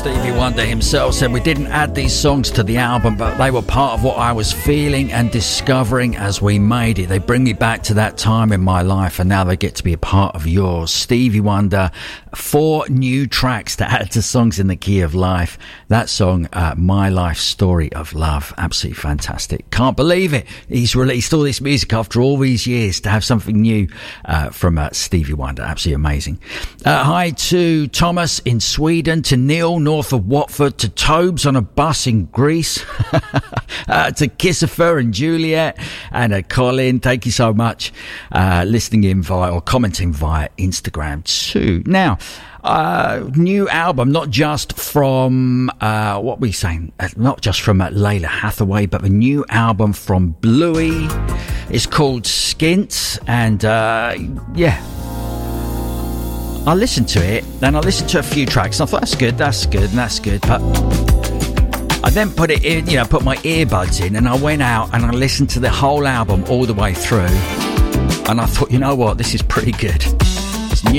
Stevie Wonder himself said we didn't add these songs to the album, but they were part of what I was feeling and discovering as we made it. They bring me back to that time in my life, and now they get to be a part of yours. Stevie Wonder, 4 new tracks to add to Songs in the Key of Life. That song, My Life Story of Love, absolutely fantastic. Can't believe it. He's released all this music after all these years to have something new from Stevie Wonder. Absolutely amazing. Hi to Thomas in Sweden, to Neil north of Watford, to Tobes on a bus in Greece, to Kissafer and Juliet, and Colin. Thank you so much listening in via or commenting via Instagram too. Now, new album, not just from what we saying, not just from Layla Hathaway, but the new album from Bluey. It's called Skint, and yeah, I listened to it, and I listened to a few tracks, and I thought, that's good, but I then put it in, put my earbuds in, and I went out and I listened to the whole album all the way through, and I thought, you know what, this is pretty good.